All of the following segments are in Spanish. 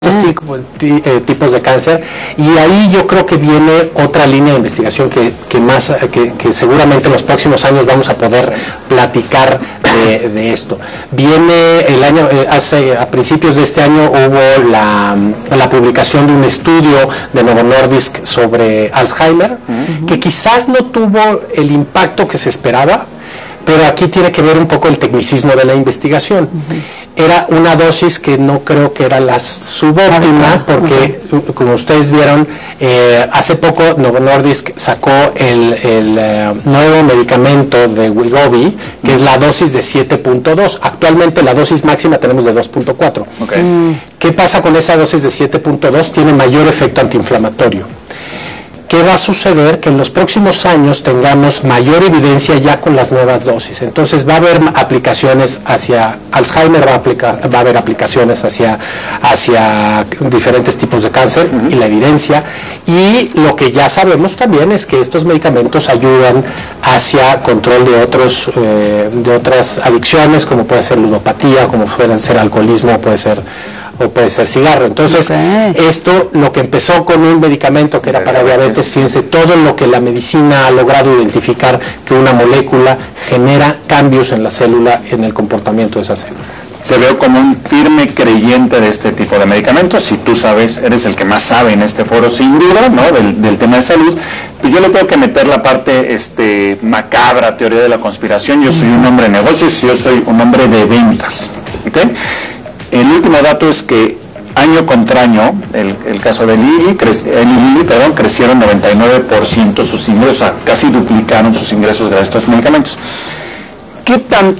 tipos de cáncer, y ahí yo creo que viene otra línea de investigación que seguramente en los próximos años vamos a poder platicar de esto. Viene el año, a principios de este año hubo la publicación de un estudio de Novo Nordisk sobre Alzheimer, que quizás no tuvo el impacto que se esperaba, pero aquí tiene que ver un poco el tecnicismo de la investigación. Era una dosis que no creo que era la subóptima, porque como ustedes vieron, hace poco Novo Nordisk sacó el nuevo medicamento de Wegovy, que es la dosis de 7.2. Actualmente la dosis máxima tenemos de 2.4. ¿Qué pasa con esa dosis de 7.2? Tiene mayor efecto antiinflamatorio. ¿Qué va a suceder? Que en los próximos años tengamos mayor evidencia ya con las nuevas dosis. Entonces va a haber aplicaciones hacia Alzheimer, va a haber aplicaciones hacia diferentes tipos de cáncer y la evidencia. Y lo que ya sabemos también es que estos medicamentos ayudan hacia control de otras adicciones, como puede ser ludopatía, como puede ser alcoholismo, puede ser cigarro. Entonces, esto, lo que empezó con un medicamento que era para diabetes, fíjense, todo lo que la medicina ha logrado identificar que una molécula genera cambios en la célula, en el comportamiento de esa célula. Te veo como un firme creyente de este tipo de medicamentos. Si tú sabes, eres el que más sabe en este foro, sin duda, ¿no? del tema de salud. Y yo le tengo que meter la parte macabra, teoría de la conspiración. Yo soy un hombre de negocios, yo soy un hombre de ventas. ¿Okay? El último dato es que año contra año, el caso de Lilly, crecieron 99% sus ingresos, o sea, casi duplicaron sus ingresos gracias a estos medicamentos. ¿Qué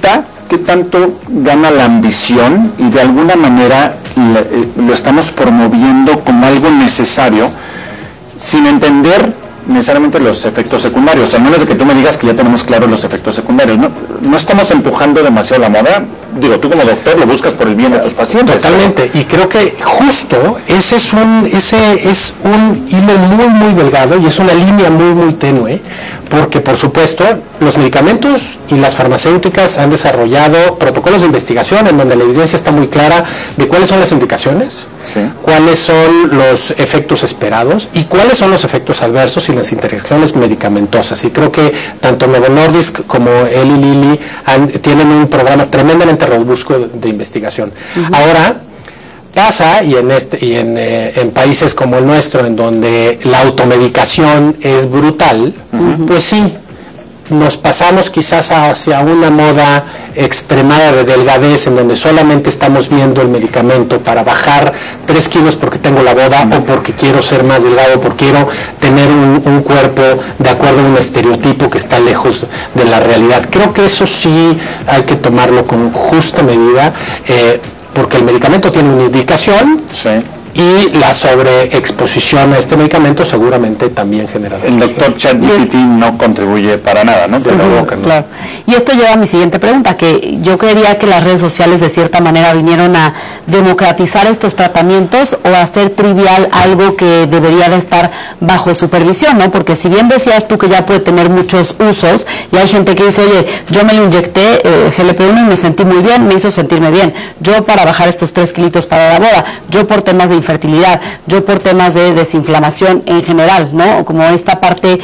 tanto gana la ambición y de alguna manera lo estamos promoviendo como algo necesario sin entender necesariamente los efectos secundarios, a menos de que tú me digas que ya tenemos claros los efectos secundarios? No estamos empujando demasiado la moda. Digo, tú como doctor lo buscas por el bien de tus pacientes. Totalmente, y creo que justo ese es un hilo muy, muy delgado y es una línea muy, muy tenue, porque por supuesto los medicamentos y las farmacéuticas han desarrollado protocolos de investigación en donde la evidencia está muy clara de cuáles son las indicaciones, cuáles son los efectos esperados y cuáles son los efectos adversos y las interacciones medicamentosas. Y creo que tanto Novo Nordisk como Eli Lilly tienen un programa tremendamente robusto de investigación. Ahora pasa, y en países como el nuestro, en donde la automedicación es brutal, pues sí, nos pasamos quizás hacia una moda extremada de delgadez, en donde solamente estamos viendo el medicamento para bajar 3 kilos porque tengo la boda, o porque quiero ser más delgado, porque quiero tener un cuerpo de acuerdo a un estereotipo que está lejos de la realidad. Creo que eso sí hay que tomarlo con justa medida, porque el medicamento tiene una indicación. Y la sobreexposición a este medicamento seguramente también genera. El doctor ChatGPT no contribuye para nada, ¿no? Claro. Y esto lleva a mi siguiente pregunta, que yo creería que las redes sociales de cierta manera vinieron a democratizar estos tratamientos o a hacer trivial algo que debería de estar bajo supervisión, ¿no? Porque si bien decías tú que ya puede tener muchos usos, y hay gente que dice, oye, yo me lo inyecté GLP-1 y me sentí muy bien, me hizo sentirme bien, yo para bajar estos 3 kilitos para la boda, yo por temas de infertilidad, yo por temas de desinflamación en general, ¿no? Como esta parte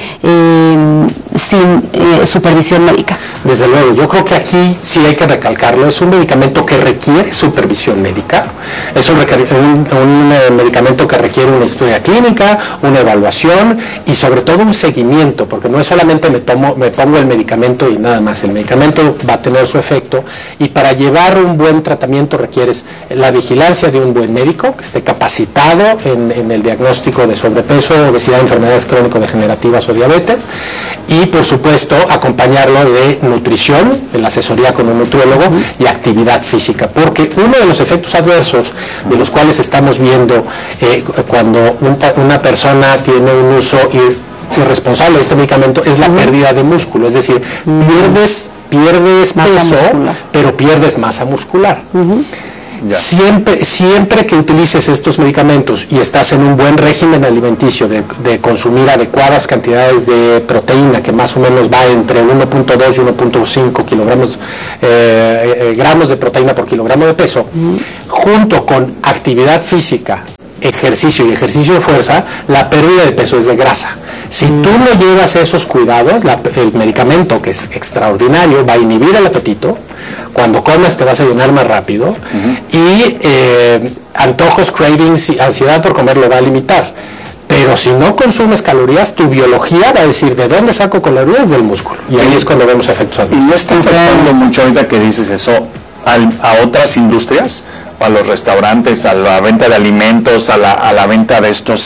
sin supervisión médica. Desde luego, yo creo que aquí sí hay que recalcarlo, es un medicamento que requiere supervisión médica, es un medicamento que requiere una historia clínica, una evaluación y sobre todo un seguimiento, porque no es solamente me pongo el medicamento y nada más, el medicamento va a tener su efecto, y para llevar un buen tratamiento requieres la vigilancia de un buen médico que esté capacitado en el diagnóstico de sobrepeso, obesidad, enfermedades crónico-degenerativas o diabetes, y por supuesto acompañarlo de nutrición, en la asesoría con un nutriólogo, y actividad física, porque uno de los efectos adversos de los cuales estamos viendo cuando una persona tiene un uso irresponsable de este medicamento es la pérdida de músculo, es decir, pierdes peso, pero pierdes masa muscular. Siempre que utilices estos medicamentos y estás en un buen régimen alimenticio de consumir adecuadas cantidades de proteína, que más o menos va entre 1.2 y 1.5 gramos de proteína por kilogramo de peso, junto con actividad física, ejercicio y ejercicio de fuerza, la pérdida de peso es de grasa. Si tú no llevas esos cuidados, el medicamento, que es extraordinario, va a inhibir el apetito. Cuando comas te vas a llenar más rápido y antojos, cravings y ansiedad por comer lo va a limitar. Pero si no consumes calorías, tu biología va a decir ¿de dónde saco calorías? Del músculo. Y ahí es cuando vemos efectos adversos. ¿Y no está afectando mucho ahorita que dices eso a otras industrias? A los restaurantes, a la venta de alimentos, a la venta de estos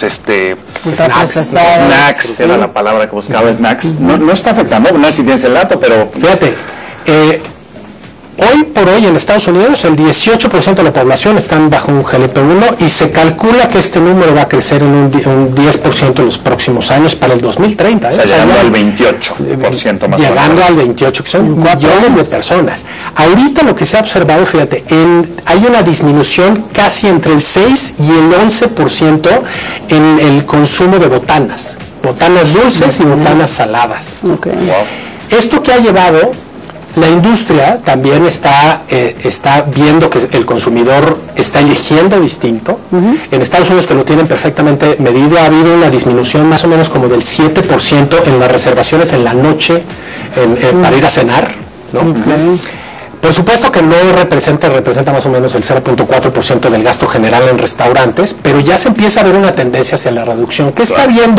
snacks, era la palabra que buscaba, snacks. No está afectando, no sé si tienes el dato, pero... Fíjate, hoy por hoy en Estados Unidos el 18% de la población están bajo un GLP-1 y se calcula que este número va a crecer en un 10% en los próximos años para el 2030. O sea, llegando al 28% más. Llegando al 28%, que son millones de personas. Ahorita lo que se ha observado, fíjate, hay una disminución casi entre el 6 y el 11% en el consumo de botanas dulces y botanas saladas. Okay. Wow. Esto que ha llevado... La industria también está viendo que el consumidor está eligiendo distinto. En Estados Unidos, que lo tienen perfectamente medido, ha habido una disminución más o menos como del 7% en las reservaciones en la noche para ir a cenar, ¿no? Por supuesto que no representa más o menos el 0.4% del gasto general en restaurantes, pero ya se empieza a ver una tendencia hacia la reducción. ¿Qué está viendo,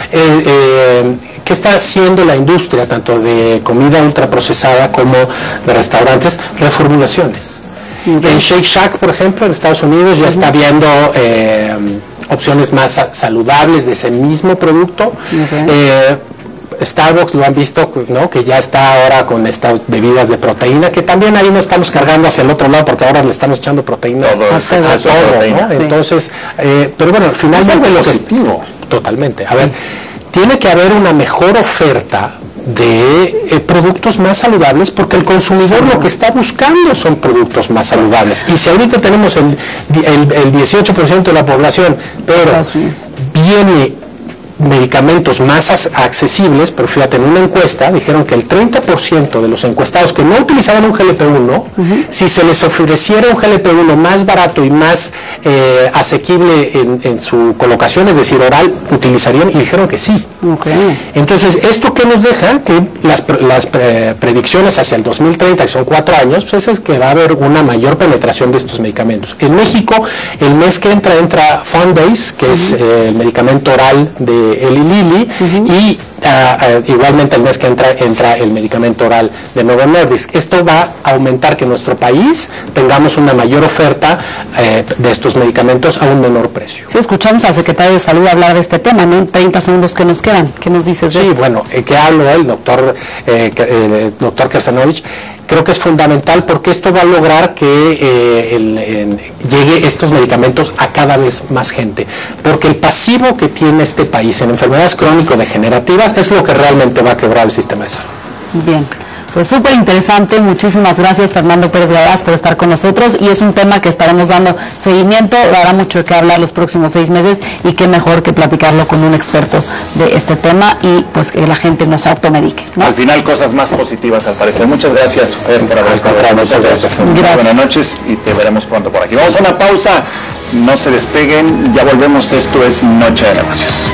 qué está haciendo la industria, tanto de comida ultraprocesada como de restaurantes? Reformulaciones. En Shake Shack, por ejemplo, en Estados Unidos ya está viendo opciones más saludables de ese mismo producto. Starbucks lo han visto, ¿no? Que ya está ahora con estas bebidas de proteína, que también ahí no estamos cargando hacia el otro lado porque ahora le estamos echando proteína a todo, ¿no? Sí. Entonces, pero bueno, al final es lo positivo. Totalmente. A ver, tiene que haber una mejor oferta de productos más saludables porque el consumidor lo que está buscando son productos más saludables. Y si ahorita tenemos el 18% de la población, pero viene medicamentos más accesibles, pero fíjate, en una encuesta dijeron que el 30% de los encuestados que no utilizaban un GLP-1, si se les ofreciera un GLP-1 más barato y más asequible en su colocación, es decir, oral, utilizarían, y dijeron que sí. Entonces, ¿esto qué nos deja? Que las predicciones hacia el 2030, que son 4 años, pues es que va a haber una mayor penetración de estos medicamentos. En México, el mes que entra Fundbase, que es el medicamento oral de Eli Lilly, y igualmente el mes que entra el medicamento oral de Novo Nordisk. Esto va a aumentar que en nuestro país tengamos una mayor oferta de estos medicamentos a un menor precio. Sí, escuchamos al secretario de Salud hablar de este tema, ¿no? 30 segundos que nos quedan. ¿Qué nos dices de esto? Sí, bueno, que hablo el doctor Kersanovich. Creo que es fundamental porque esto va a lograr que llegue estos medicamentos a cada vez más gente. Porque el pasivo que tiene este país en enfermedades crónico-degenerativas es lo que realmente va a quebrar el sistema de salud. Bien. Pues súper interesante, muchísimas gracias Fernando Pérez Galaz por estar con nosotros y es un tema que estaremos dando seguimiento, dará mucho de qué hablar los próximos 6 meses y qué mejor que platicarlo con un experto de este tema y pues que la gente nos automedique, ¿no? Al final cosas más positivas al parecer. Muchas gracias Fer por haber estado con nosotros. Muchas gracias. Buenas noches y te veremos pronto por aquí. Vamos a una pausa, no se despeguen, ya volvemos, esto es Noche de Negocios.